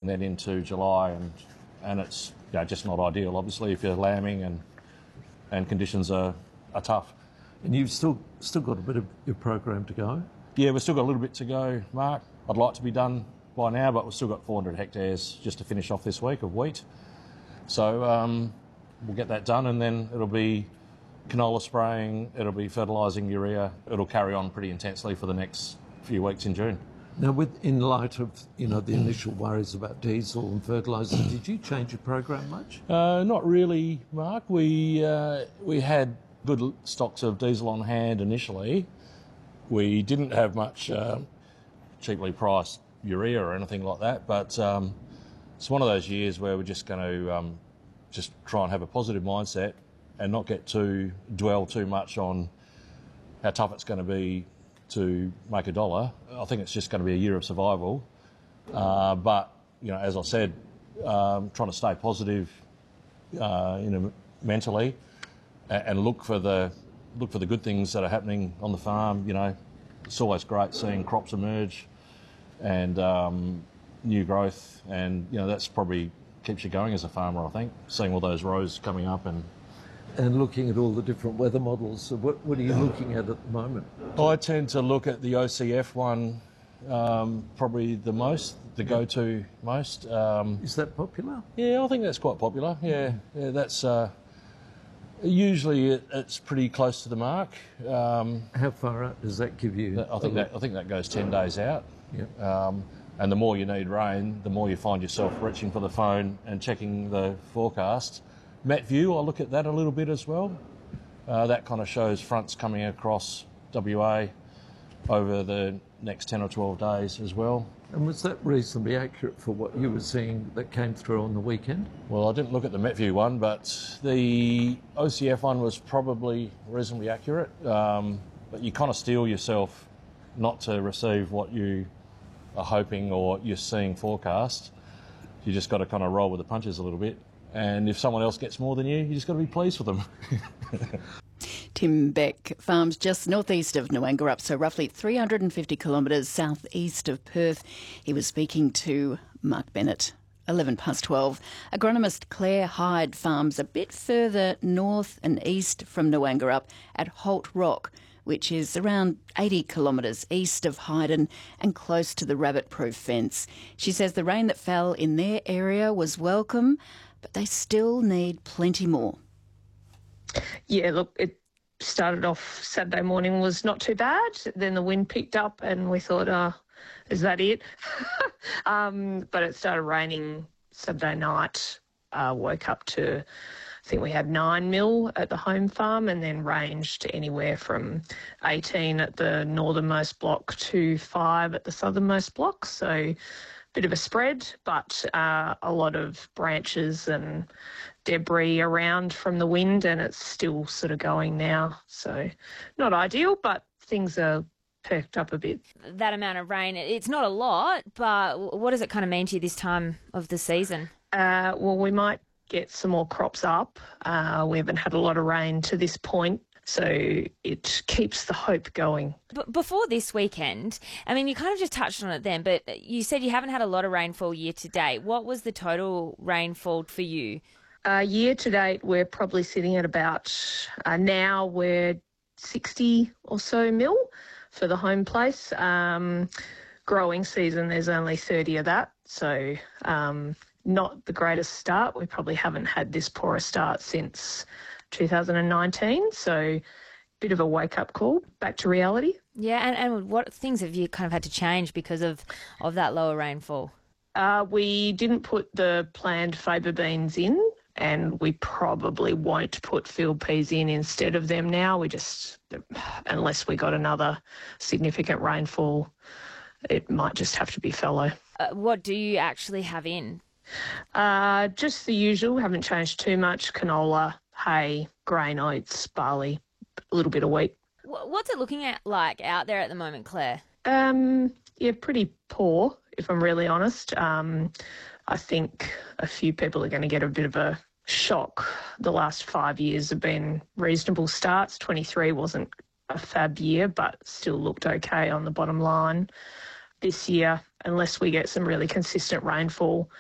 then into July, and it's just not ideal, obviously, if you're lambing and conditions are tough. And you've still got a bit of your program to go? Yeah, we've still got a little bit to go, Mark. I'd like to be done by now, but we've still got 400 hectares just to finish off this week of wheat. So we'll get that done, and then it'll be canola spraying, it'll be fertilising urea. It'll carry on pretty intensely for the next few weeks in June. Now, in light of the initial worries about diesel and fertiliser, did you change your program much? Not really, Mark. We had good stocks of diesel on hand initially. We didn't have much cheaply priced urea or anything like that, but it's one of those years where we're just going to just try and have a positive mindset and not dwell too much on how tough it's going to be to make a dollar. I think it's just going to be a year of survival. But as I said, trying to stay positive, mentally, and look for the good things that are happening on the farm. It's always great seeing crops emerge and new growth, and that's probably keeps you going as a farmer. I think seeing all those rows coming up and looking at all the different weather models. So what are you looking at the moment? I tend to look at the OCF one probably the go-to most. Is that popular? Yeah, I think that's quite popular. Yeah, that's usually it's pretty close to the mark. How far out does that give you? I think that goes 10 days out. Yeah. And the more you need rain, the more you find yourself reaching for the phone and checking the forecast. MetView, I look at that a little bit as well. That kind of shows fronts coming across WA over the next 10 or 12 days as well. And was that reasonably accurate for what you were seeing that came through on the weekend? Well, I didn't look at the MetView one, but the OCF one was probably reasonably accurate. But you kind of steel yourself not to receive what you are hoping or you're seeing forecast. You just got to kind of roll with the punches a little bit. And if someone else gets more than you just got to be pleased with them. Tim Beck farms just northeast of Noangarup, so roughly 350 kilometres southeast of Perth. He was speaking to Mark Bennett. 12:11. Agronomist Claire Hyde farms a bit further north and east from Noangarup at Holt Rock, which is around 80 kilometres east of Hyden and close to the rabbit-proof fence. She says the rain that fell in their area was welcome, but they still need plenty more. Yeah, look, it started off Saturday morning was not too bad. Then the wind picked up and we thought, is that it? But it started raining Saturday night. Woke up to, I think we had 9 mil at the home farm, and then ranged anywhere from 18 at the northernmost block to 5 at the southernmost block. So bit of a spread, but a lot of branches and debris around from the wind, and it's still sort of going now. So not ideal, but things are perked up a bit. That amount of rain, it's not a lot, but what does it kind of mean to you this time of the season? Well, we might get some more crops up. We haven't had a lot of rain to this point, so it keeps the hope going. But before this weekend, I mean, you kind of just touched on it then, but you said you haven't had a lot of rainfall year to date. What was the total rainfall for you? Year to date, we're probably sitting at about, now we're 60 or so mil for the home place. Growing season, there's only 30 of that, so not the greatest start. We probably haven't had this poor a start since 2019, so bit of a wake-up call, back to reality. Yeah, and what things have you kind of had to change because of that lower rainfall? We didn't put the planned faba beans in, and we probably won't put field peas in instead of them now. We just, unless we got another significant rainfall, it might just have to be fallow. What do you actually have in? Just the usual, haven't changed too much. Canola, hay, grain oats, barley, a little bit of wheat. What's it looking at like out there at the moment, Claire? Yeah, pretty poor, if I'm really honest. I think a few people are going to get a bit of a shock. The last 5 years have been reasonable starts. 23 wasn't a fab year, but still looked okay on the bottom line. This year, unless we get some really consistent rainfall,